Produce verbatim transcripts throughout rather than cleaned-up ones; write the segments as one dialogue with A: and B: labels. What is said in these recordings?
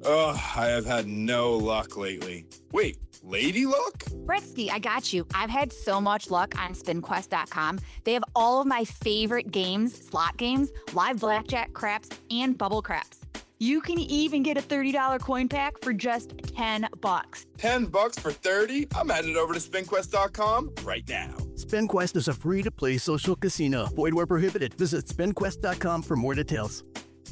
A: Ugh, I have had no luck lately. Wait, lady luck?
B: Bretsky, I got you. I've had so much luck on spin quest dot com. They have all of my favorite games, slot games, live blackjack, craps, and bubble craps. You can even get a thirty dollars coin pack for just ten bucks.
A: ten bucks for thirty? I'm headed over to spin quest dot com right now.
C: SpinQuest is a free-to-play social casino. Void where prohibited. Visit spin quest dot com for more details.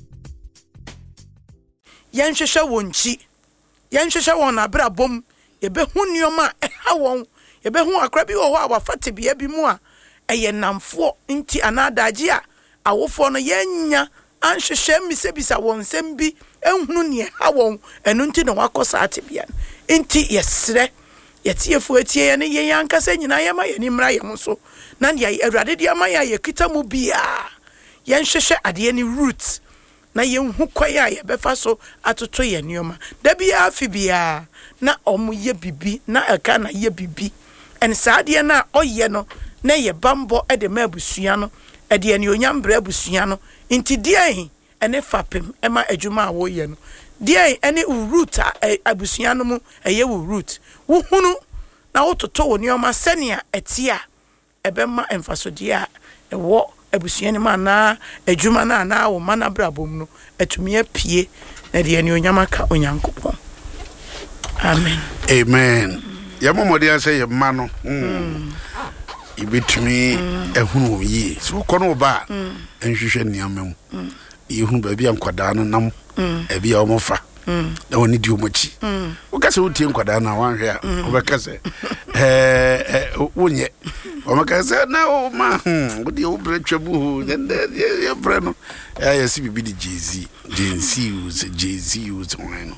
D: Yan shesha wonchi. Yan shesha won abrabom. Ye be hu nioma e ha won. Ye be hu akra bi wo ho a wafate bia bi mu a eye namfo nti anadaje a awofo no yenya anhwehwe misebisa won sembi ehunu ne ha won enu nti no wakosa atebia nti yesre yetiefo etie ye ne ye yankasa nyina ye ma ye ni mra ye so na ne ye awrade de ama ye kita mu bia ye nhwehwe ade ni roots na ye hu kwaya ye befa so atoto ye nioma da bia afibia na omu ye bibi na eka na ye bibi en saade na oye no na ye bambo e de mabusua no e de ne onyambra abusua no inti die ene fapem ema adwuma a wo ye no die ene root abusua no mu eye wo root wo hunu na wo toto wo nioma senia etia ebema emfasodie a ewo abusua ne ma na adwuma na na wo mana brabom no atumi apie na de ene onyama ka onyankopon amen
E: amen ya momodi an say ye ma no mm ibetumi ehunu yi so kono ba enhwehwe niam mu ehunu ba bia nkwada no nam e bia omofa na woni di omochi wo kase wo tie nkwada na wanhwe a wo be kase eh wonye o ma kase na o ma wo di wo bretwabu ho then ye bre no ya ya si bibi di jz jz use jz use won no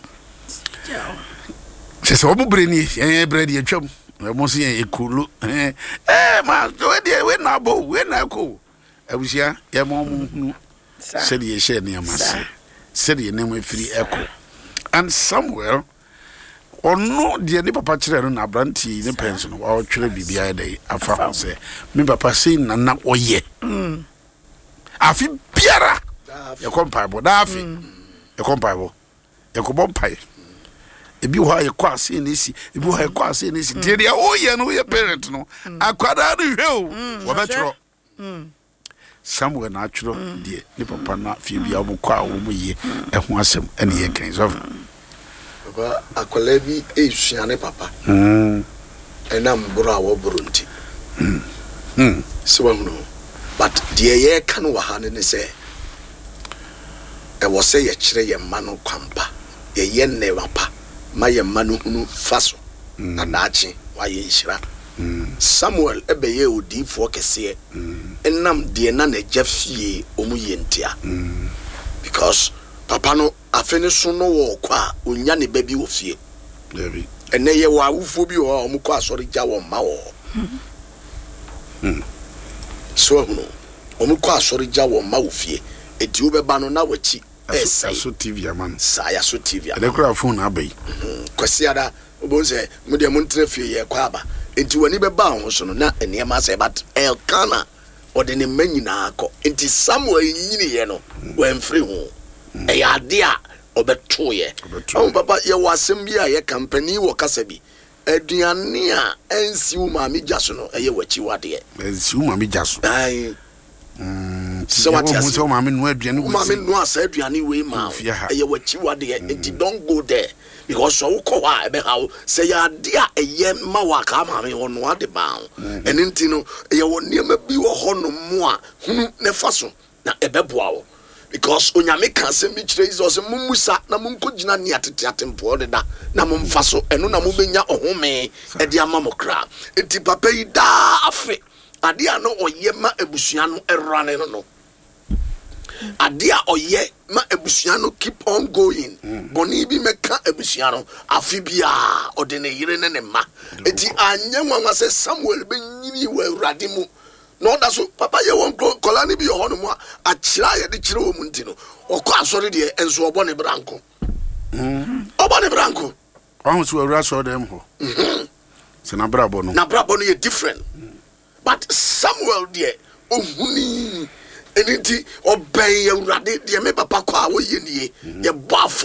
E: se so mo bre ni eh bre di atwam mo si e kulu eh eh ma we dey we na bo we na ko abusia ye mo mu se dey she ne amase se dey ne mo free echo and somewhere ono dey ne papa kire no na branti ne pension wa twere bibia dey afa se me papa sei na na oye mm afi biara ye kompaibo da afi ye kompaibo ye ko bompai ebi ho aye kwase nesi ebi ho aye kwase nesi tie dia o ye no ye parent no akwada no hwe o wo betro somewhere na atro die ni papa na fie bia wo kwa wo mu ye eho asem ene ye kan so
F: papa akwala bi esuane papa
E: mm
F: ena mbura wo burunti
E: mm mm
F: so no but die ye kan wa ha ne se e wo se ye kire ye ma no kwampa ye ye ne wapa maye manu hunu faso na dachi wa ye hira Samuel ebeye odifo kese enam de na na jafie omu yentia because papa no afene so no wo kwa onya ne babi wo fie
E: David
F: ene ye wa ufo bi wo omu kwa asori ja wo ma wo so hunu omu kwa asori ja wo ma wo fie edi wo beba no na wachi
E: esa so T V aman
F: saya so T V
E: aman e kura phone abai
F: kwasi ada obonse mu de mu ntre fie ye kwa aba enti wani beba ho so no na enema se but Elkana ode ne manyina akọ enti Samuel yini ye no wen free ho e ya de a obeto ye o papa ye wasem bi a ye company wo kasa bi aduane a ensi wo ma mi jaso no eye wachi wade
E: ensi wo ma mi jaso
F: ai
E: mm so what you say ma mi no aduane wo
F: ma mi no asa aduane we ma eye wachi wade enti don't go there because so ko wa ebe how say ya dia eye ma wa ka ma me wono ade ba enti no eye woni ma bi wo ho no mu a hunu ne faso na ebe boa wo because onyame kan se mi kire Jesus mumusa na munkogina ne atete atempo de da na mumfaso eno na mubenya ohome e de amamokra enti papa yi da afi ade a no oye ma ebusua no erane no no ade a oye ma ebusua no keep on going boni bi meka ebusua no afi bia ode ne yire ne ne ma enti anyanwa se Samuel be nyini wa urade mu no da so papa ye won kola ni bi yo hono mu a kira ye de kire wo mu ntino okọ asori de enso obo ne branko mm obo ne branko
E: ahun so awura so dem ho mhm se na brabo no
F: na brabo no ye different but Samuel de ohuni eniti oben ye urade de me papa kwa wo ye nie ye bo